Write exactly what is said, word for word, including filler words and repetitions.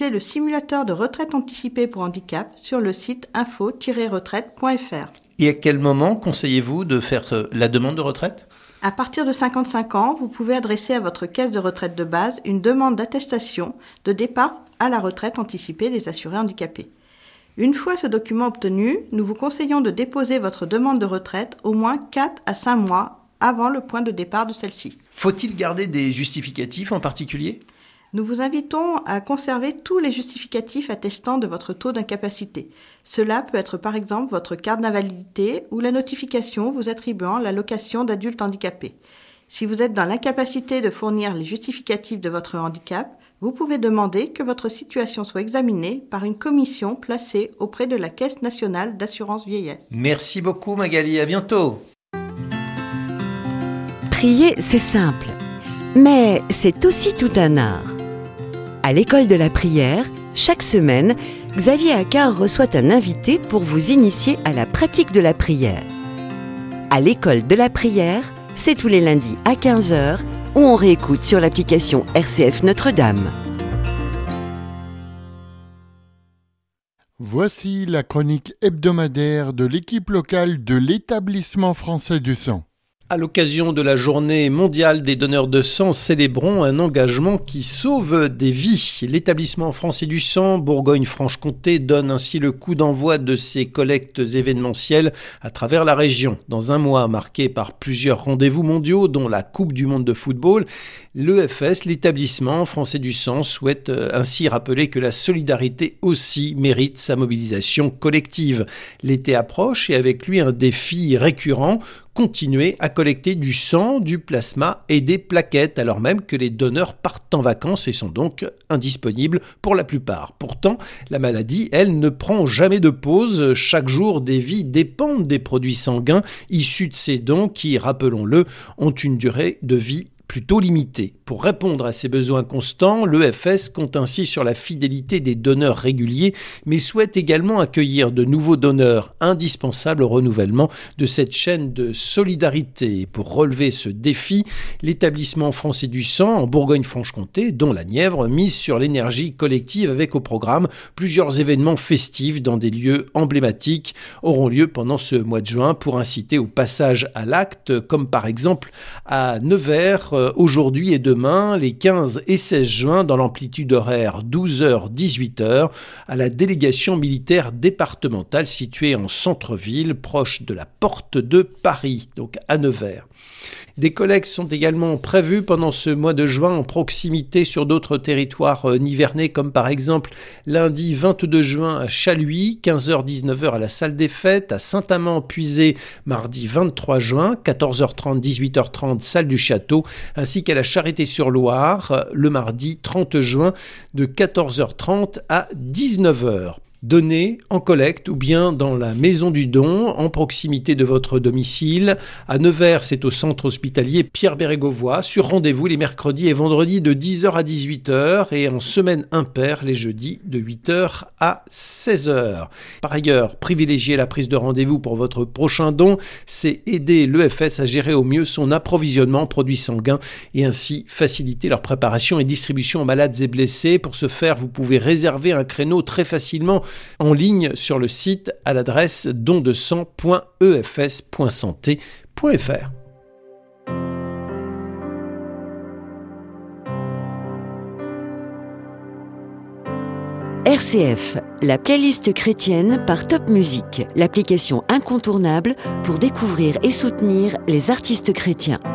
le simulateur de retraite anticipée pour handicap sur le site info tiret retraite point f r. Et à quel moment conseillez-vous de faire la demande de retraite ? À partir de cinquante-cinq ans, vous pouvez adresser à votre caisse de retraite de base une demande d'attestation de départ à la retraite anticipée des assurés handicapés. Une fois ce document obtenu, nous vous conseillons de déposer votre demande de retraite au moins quatre à cinq mois avant le point de départ de celle-ci. Faut-il garder des justificatifs en particulier ? Nous vous invitons à conserver tous les justificatifs attestant de votre taux d'incapacité. Cela peut être par exemple votre carte d'invalidité ou la notification vous attribuant l'allocation d'adulte handicapé. Si vous êtes dans l'incapacité de fournir les justificatifs de votre handicap, vous pouvez demander que votre situation soit examinée par une commission placée auprès de la Caisse nationale d'assurance vieillesse. Merci beaucoup Magali, à bientôt. Prier, c'est simple, mais c'est aussi tout un art. À l'école de la prière, chaque semaine, Xavier Accard reçoit un invité pour vous initier à la pratique de la prière. À l'école de la prière, c'est tous les lundis à quinze heures où on réécoute sur l'application R C F Notre-Dame. Voici la chronique hebdomadaire de l'équipe locale de l'Établissement français du sang. À l'occasion de la journée mondiale des donneurs de sang, célébrons un engagement qui sauve des vies. L'Établissement français du sang Bourgogne-Franche-Comté donne ainsi le coup d'envoi de ses collectes événementielles à travers la région. Dans un mois marqué par plusieurs rendez-vous mondiaux, dont la Coupe du monde de football, l'E F S, l'Établissement français du sang, souhaite ainsi rappeler que la solidarité aussi mérite sa mobilisation collective. L'été approche et avec lui un défi récurrent: continuer à collecter du sang, du plasma et des plaquettes, alors même que les donneurs partent en vacances et sont donc indisponibles pour la plupart. Pourtant, la maladie, elle, ne prend jamais de pause. Chaque jour, des vies dépendent des produits sanguins issus de ces dons qui, rappelons-le, ont une durée de vie plutôt limité. Pour répondre à ces besoins constants, l'E F S compte ainsi sur la fidélité des donneurs réguliers, mais souhaite également accueillir de nouveaux donneurs indispensables au renouvellement de cette chaîne de solidarité. Pour relever ce défi, l'Établissement français du sang en Bourgogne-Franche-Comté, dont la Nièvre, mise sur l'énergie collective avec au programme plusieurs événements festifs dans des lieux emblématiques, auront lieu pendant ce mois de juin pour inciter au passage à l'acte, comme par exemple à Nevers, aujourd'hui et demain, les quinze et seize juin, dans l'amplitude horaire douze heures à dix-huit heures, à la délégation militaire départementale située en centre-ville, proche de la porte de Paris, donc à Nevers. Des collectes sont également prévues pendant ce mois de juin en proximité sur d'autres territoires nivernais, comme par exemple lundi vingt-deux juin à Chaluis, quinze heures à dix-neuf heures à la salle des fêtes, à Saint-Amand-Puisé, mardi vingt-trois juin, quatorze heures trente à dix-huit heures trente, salle du Château, ainsi qu'à la Charité-sur-Loire, le mardi trente juin, de quatorze heures trente à dix-neuf heures. Donner en collecte ou bien dans la maison du don en proximité de votre domicile. À Nevers, c'est au centre hospitalier Pierre Bérégovoy, sur rendez-vous les mercredis et vendredis de dix heures à dix-huit heures et en semaine impaire les jeudis de huit heures à seize heures. Par ailleurs, privilégier la prise de rendez-vous pour votre prochain don, c'est aider l'E F S à gérer au mieux son approvisionnement en produits sanguins et ainsi faciliter leur préparation et distribution aux malades et blessés. Pour ce faire, vous pouvez réserver un créneau très facilement en ligne sur le site à l'adresse don de sang point e f s point santé point f r. R C F, la playlist chrétienne par Top Music, l'application incontournable pour découvrir et soutenir les artistes chrétiens.